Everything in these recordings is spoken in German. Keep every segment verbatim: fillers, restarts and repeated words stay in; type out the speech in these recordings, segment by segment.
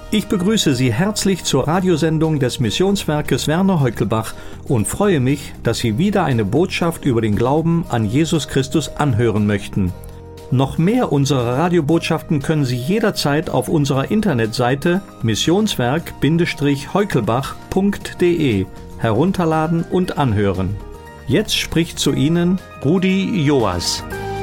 Ich begrüße Sie herzlich zur Radiosendung des Missionswerkes Werner Heukelbach und freue mich, dass Sie wieder eine Botschaft über den Glauben an Jesus Christus anhören möchten. Noch mehr unserer Radiobotschaften können Sie jederzeit auf unserer Internetseite missionswerk heukelbach punkt de herunterladen und anhören. Jetzt spricht zu Ihnen Rudi Joas.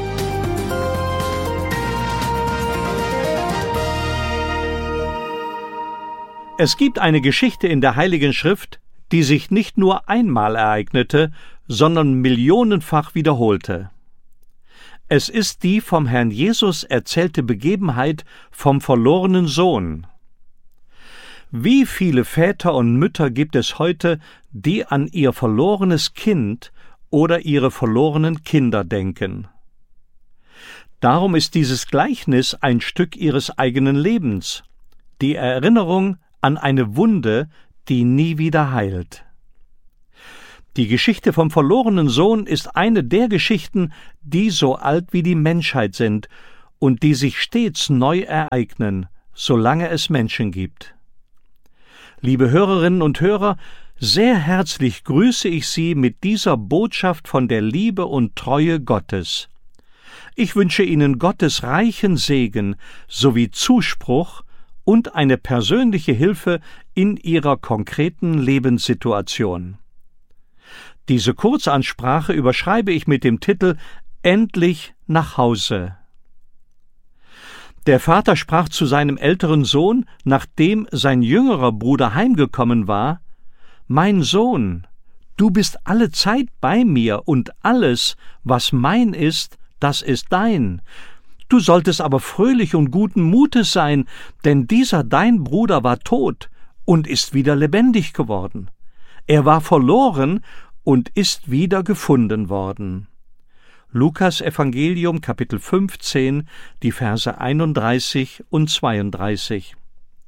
Es gibt eine Geschichte in der Heiligen Schrift, die sich nicht nur einmal ereignete, sondern millionenfach wiederholte. Es ist die vom Herrn Jesus erzählte Begebenheit vom verlorenen Sohn. Wie viele Väter und Mütter gibt es heute, die an ihr verlorenes Kind oder ihre verlorenen Kinder denken? Darum ist dieses Gleichnis ein Stück ihres eigenen Lebens, die Erinnerung an eine Wunde, die nie wieder heilt. Die Geschichte vom verlorenen Sohn ist eine der Geschichten, die so alt wie die Menschheit sind und die sich stets neu ereignen, solange es Menschen gibt. Liebe Hörerinnen und Hörer, sehr herzlich grüße ich Sie mit dieser Botschaft von der Liebe und Treue Gottes. Ich wünsche Ihnen Gottes reichen Segen sowie Zuspruch und eine persönliche Hilfe in Ihrer konkreten Lebenssituation. Diese Kurzansprache überschreibe ich mit dem Titel »Endlich nach Hause«. Der Vater sprach zu seinem älteren Sohn, nachdem sein jüngerer Bruder heimgekommen war: »Mein Sohn, du bist alle Zeit bei mir, und alles, was mein ist, das ist dein. Du solltest aber fröhlich und guten Mutes sein, denn dieser dein Bruder war tot und ist wieder lebendig geworden. Er war verloren und ist wieder gefunden worden.« Lukas Evangelium, Kapitel fünfzehn, die Verse einunddreißig und zweiunddreißig.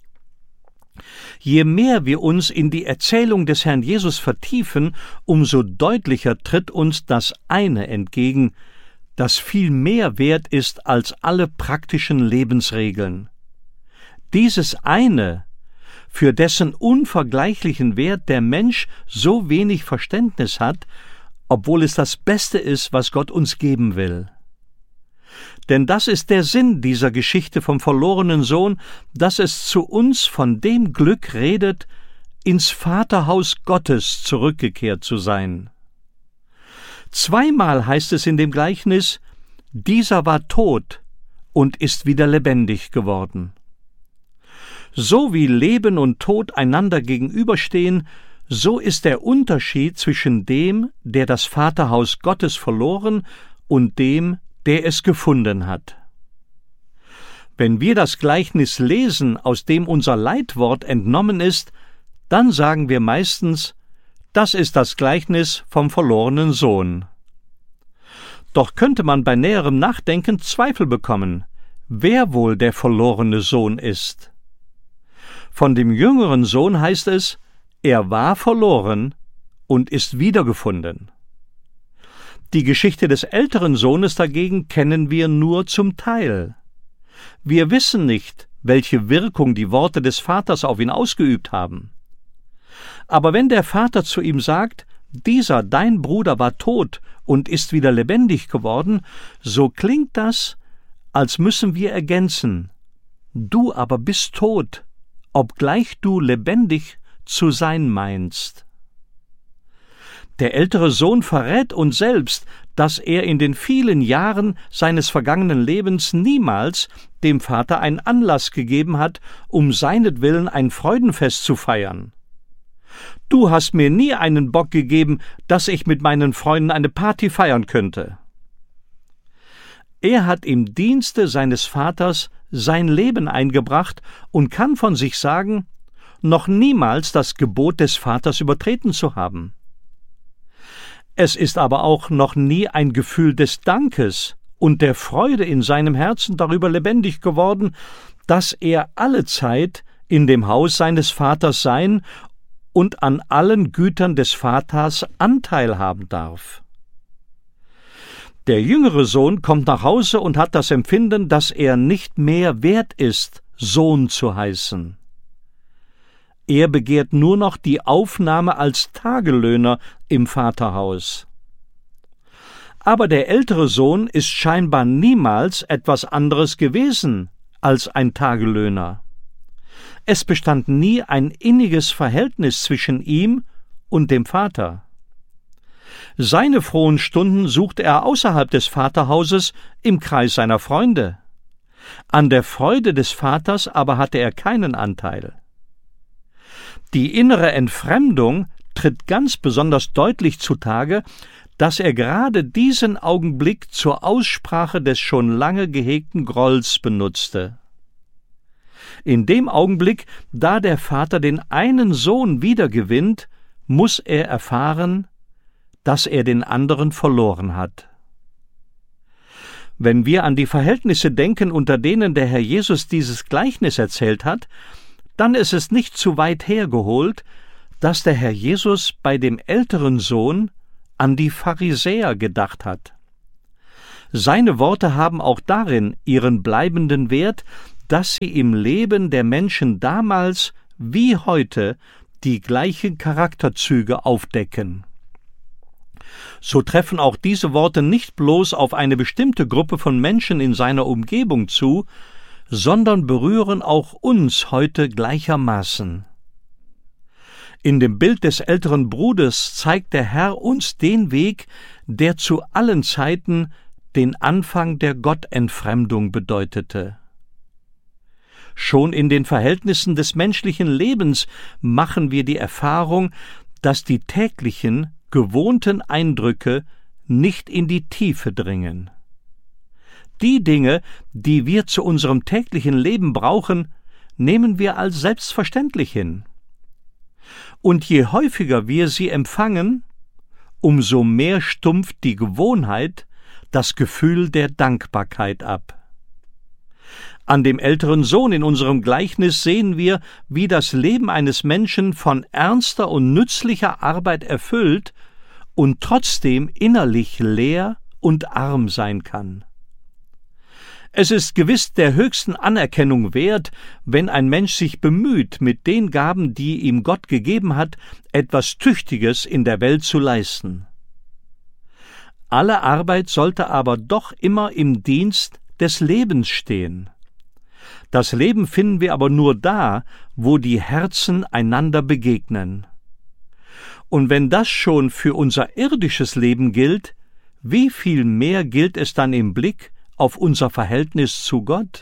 Je mehr wir uns in die Erzählung des Herrn Jesus vertiefen, umso deutlicher tritt uns das eine entgegen, das viel mehr wert ist als alle praktischen Lebensregeln. Dieses eine, für dessen unvergleichlichen Wert der Mensch so wenig Verständnis hat, obwohl es das Beste ist, was Gott uns geben will. Denn das ist der Sinn dieser Geschichte vom verlorenen Sohn, dass es zu uns von dem Glück redet, ins Vaterhaus Gottes zurückgekehrt zu sein. Zweimal heißt es in dem Gleichnis: »Dieser war tot und ist wieder lebendig geworden.« So wie Leben und Tod einander gegenüberstehen, so ist der Unterschied zwischen dem, der das Vaterhaus Gottes verloren, und dem, der es gefunden hat. Wenn wir das Gleichnis lesen, aus dem unser Leitwort entnommen ist, dann sagen wir meistens: Das ist das Gleichnis vom verlorenen Sohn. Doch könnte man bei näherem Nachdenken Zweifel bekommen, wer wohl der verlorene Sohn ist. Von dem jüngeren Sohn heißt es: Er war verloren und ist wiedergefunden. Die Geschichte des älteren Sohnes dagegen kennen wir nur zum Teil. Wir wissen nicht, welche Wirkung die Worte des Vaters auf ihn ausgeübt haben. Aber wenn der Vater zu ihm sagt: Dieser dein Bruder war tot und ist wieder lebendig geworden, so klingt das, als müssen wir ergänzen: Du aber bist tot, obgleich du lebendig zu sein meinst. Der ältere Sohn verrät uns selbst, dass er in den vielen Jahren seines vergangenen Lebens niemals dem Vater einen Anlass gegeben hat, um seinetwillen ein Freudenfest zu feiern. Du hast mir nie einen Bock gegeben, dass ich mit meinen Freunden eine Party feiern könnte. Er hat im Dienste seines Vaters sein Leben eingebracht und kann von sich sagen, noch niemals das Gebot des Vaters übertreten zu haben. Es ist aber auch noch nie ein Gefühl des Dankes und der Freude in seinem Herzen darüber lebendig geworden, dass er alle Zeit in dem Haus seines Vaters sein und an allen Gütern des Vaters Anteil haben darf. Der jüngere Sohn kommt nach Hause und hat das Empfinden, dass er nicht mehr wert ist, Sohn zu heißen. Er begehrt nur noch die Aufnahme als Tagelöhner im Vaterhaus. Aber der ältere Sohn ist scheinbar niemals etwas anderes gewesen als ein Tagelöhner. Es bestand nie ein inniges Verhältnis zwischen ihm und dem Vater. Seine frohen Stunden suchte er außerhalb des Vaterhauses im Kreis seiner Freunde. An der Freude des Vaters aber hatte er keinen Anteil. Die innere Entfremdung tritt ganz besonders deutlich zutage, dass er gerade diesen Augenblick zur Aussprache des schon lange gehegten Grolls benutzte. In dem Augenblick, da der Vater den einen Sohn wiedergewinnt, muss er erfahren, dass er den anderen verloren hat. Wenn wir an die Verhältnisse denken, unter denen der Herr Jesus dieses Gleichnis erzählt hat, dann ist es nicht zu weit hergeholt, dass der Herr Jesus bei dem älteren Sohn an die Pharisäer gedacht hat. Seine Worte haben auch darin ihren bleibenden Wert, dass sie im Leben der Menschen damals wie heute die gleichen Charakterzüge aufdecken. So treffen auch diese Worte nicht bloß auf eine bestimmte Gruppe von Menschen in seiner Umgebung zu, sondern berühren auch uns heute gleichermaßen. In dem Bild des älteren Bruders zeigt der Herr uns den Weg, der zu allen Zeiten den Anfang der Gottentfremdung bedeutete. Schon in den Verhältnissen des menschlichen Lebens machen wir die Erfahrung, dass die täglichen, gewohnten Eindrücke nicht in die Tiefe dringen. Die Dinge, die wir zu unserem täglichen Leben brauchen, nehmen wir als selbstverständlich hin. Und je häufiger wir sie empfangen, umso mehr stumpft die Gewohnheit das Gefühl der Dankbarkeit ab. An dem älteren Sohn in unserem Gleichnis sehen wir, wie das Leben eines Menschen von ernster und nützlicher Arbeit erfüllt und trotzdem innerlich leer und arm sein kann. Es ist gewiss der höchsten Anerkennung wert, wenn ein Mensch sich bemüht, mit den Gaben, die ihm Gott gegeben hat, etwas Tüchtiges in der Welt zu leisten. Alle Arbeit sollte aber doch immer im Dienst des Lebens stehen. Das Leben finden wir aber nur da, wo die Herzen einander begegnen. Und wenn das schon für unser irdisches Leben gilt, wie viel mehr gilt es dann im Blick auf unser Verhältnis zu Gott?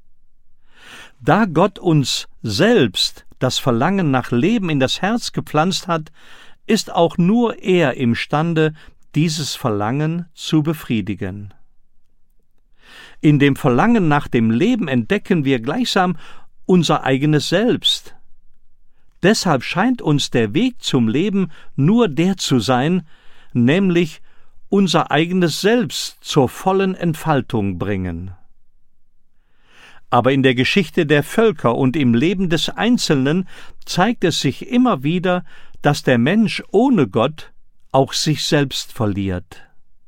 Da Gott uns selbst das Verlangen nach Leben in das Herz gepflanzt hat, ist auch nur er imstande, dieses Verlangen zu befriedigen. In dem Verlangen nach dem Leben entdecken wir gleichsam unser eigenes Selbst. Deshalb scheint uns der Weg zum Leben nur der zu sein, nämlich unser eigenes Selbst zur vollen Entfaltung bringen. Aber in der Geschichte der Völker und im Leben des Einzelnen zeigt es sich immer wieder, dass der Mensch ohne Gott auch sich selbst verliert.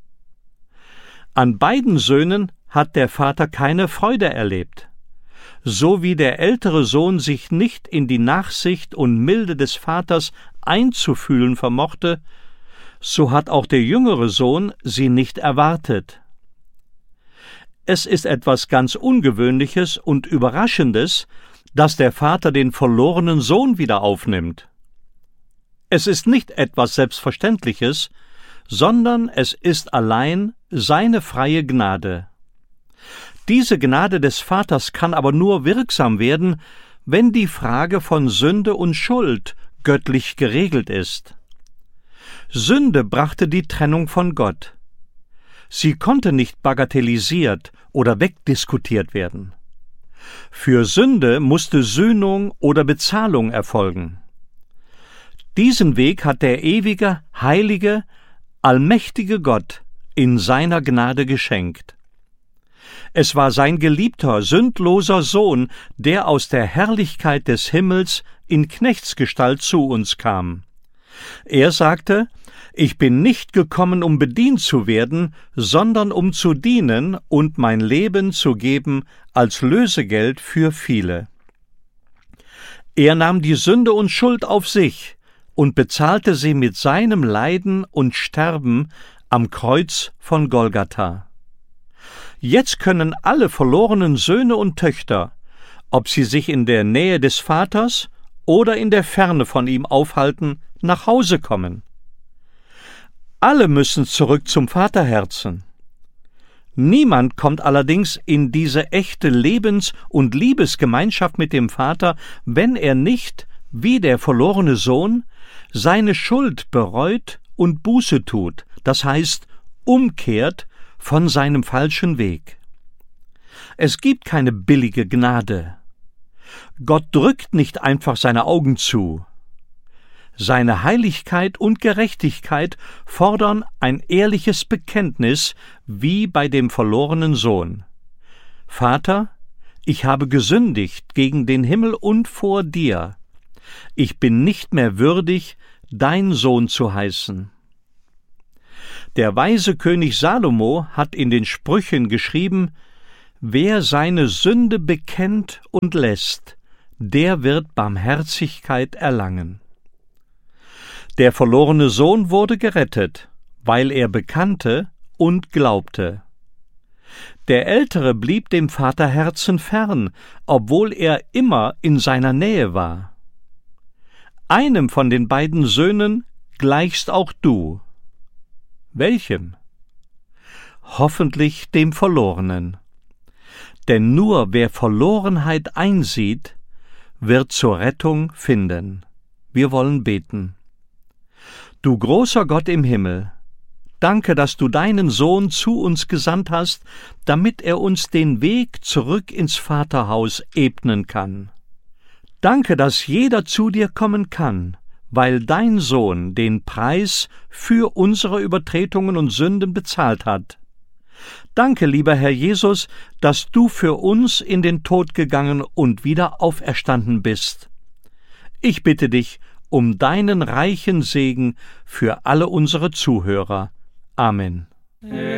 An beiden Söhnen hat der Vater keine Freude erlebt. So wie der ältere Sohn sich nicht in die Nachsicht und Milde des Vaters einzufühlen vermochte, so hat auch der jüngere Sohn sie nicht erwartet. Es ist etwas ganz Ungewöhnliches und Überraschendes, dass der Vater den verlorenen Sohn wieder aufnimmt. Es ist nicht etwas Selbstverständliches, sondern es ist allein seine freie Gnade. Diese Gnade des Vaters kann aber nur wirksam werden, wenn die Frage von Sünde und Schuld göttlich geregelt ist. Sünde brachte die Trennung von Gott. Sie konnte nicht bagatellisiert oder wegdiskutiert werden. Für Sünde musste Sühnung oder Bezahlung erfolgen. Diesen Weg hat der ewige, heilige, allmächtige Gott in seiner Gnade geschenkt. Es war sein geliebter, sündloser Sohn, der aus der Herrlichkeit des Himmels in Knechtsgestalt zu uns kam. Er sagte: »Ich bin nicht gekommen, um bedient zu werden, sondern um zu dienen und mein Leben zu geben als Lösegeld für viele.« Er nahm die Sünde und Schuld auf sich und bezahlte sie mit seinem Leiden und Sterben am Kreuz von Golgatha. Jetzt können alle verlorenen Söhne und Töchter, ob sie sich in der Nähe des Vaters oder in der Ferne von ihm aufhalten, nach Hause kommen. Alle müssen zurück zum Vaterherzen. Niemand kommt allerdings in diese echte Lebens- und Liebesgemeinschaft mit dem Vater, wenn er nicht, wie der verlorene Sohn, seine Schuld bereut und Buße tut, das heißt, umkehrt von seinem falschen Weg. Es gibt keine billige Gnade. Gott drückt nicht einfach seine Augen zu. Seine Heiligkeit und Gerechtigkeit fordern ein ehrliches Bekenntnis, wie bei dem verlorenen Sohn. Vater, ich habe gesündigt gegen den Himmel und vor dir. Ich bin nicht mehr würdig, dein Sohn zu heißen. Der weise König Salomo hat in den Sprüchen geschrieben: Wer seine Sünde bekennt und lässt, der wird Barmherzigkeit erlangen. Der verlorene Sohn wurde gerettet, weil er bekannte und glaubte. Der Ältere blieb dem Vaterherzen fern, obwohl er immer in seiner Nähe war. Einem von den beiden Söhnen gleichst auch du. Welchem? Hoffentlich dem Verlorenen. Denn nur wer Verlorenheit einsieht, wird zur Rettung finden. Wir wollen beten. Du großer Gott im Himmel, danke, dass du deinen Sohn zu uns gesandt hast, damit er uns den Weg zurück ins Vaterhaus ebnen kann. Danke, dass jeder zu dir kommen kann, weil dein Sohn den Preis für unsere Übertretungen und Sünden bezahlt hat. Danke, lieber Herr Jesus, dass du für uns in den Tod gegangen und wieder auferstanden bist. Ich bitte dich um deinen reichen Segen für alle unsere Zuhörer. Amen.